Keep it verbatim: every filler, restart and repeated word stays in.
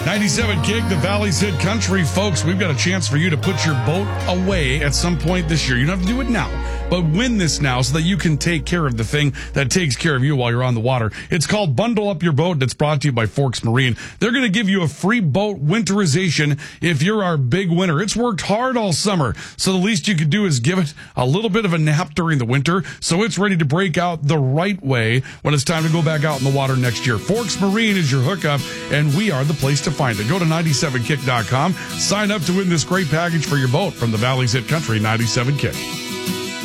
ninety-seven Kick, the Valley's Hit Country. Folks, we've got a chance for you to put your boat away at some point this year. You don't have to do it now, but win this now so that you can take care of the thing that takes care of you while you're on the water. It's called Bundle Up Your Boat, and it's brought to you by Forks Marine. They're going to give you a free boat winterization if you're our big winner. It's worked hard all summer, so the least you could do is give it a little bit of a nap during the winter so it's ready to break out the right way when it's time to go back out in the water next year. Forks Marine is your hookup, and we are the place to find it. Go to ninety-seven kick dot com, sign up to win this great package for your boat from the Valley's Hit Country ninety-seven Kick.